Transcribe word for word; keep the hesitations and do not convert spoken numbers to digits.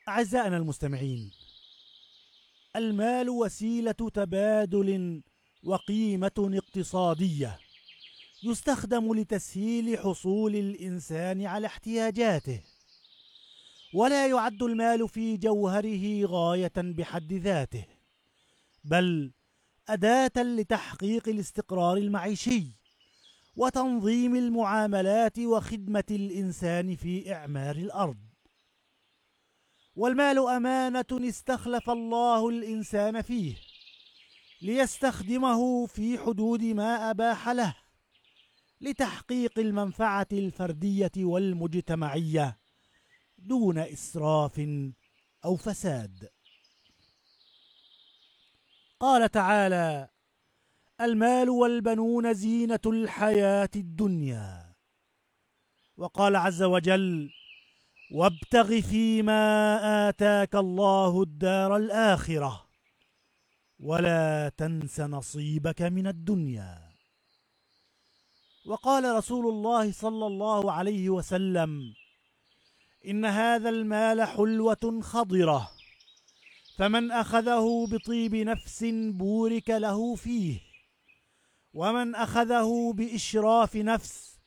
أعزائنا المستمعين، المال وسيلة تبادل وقيمة اقتصادية يستخدم لتسهيل حصول الإنسان على احتياجاته، ولا يعد المال في جوهره غاية بحد ذاته، بل أداة لتحقيق الاستقرار المعيشي وتنظيم المعاملات وخدمة الإنسان في إعمار الأرض. والمال أمانة استخلف الله الإنسان فيه ليستخدمه في حدود ما أباح له لتحقيق المنفعة الفردية والمجتمعية دون إسراف أو فساد. قال تعالى: المال والبنون زينة الحياة الدنيا. وقال عز وجل: وابتغ فيما آتاك الله الدار الآخرة ولا تنس نصيبك من الدنيا. وقال رسول الله صلى الله عليه وسلم: إن هذا المال حلوة خضرة، فمن أخذه بطيب نفس بورك له فيه، ومن أخذه بإشراف نفس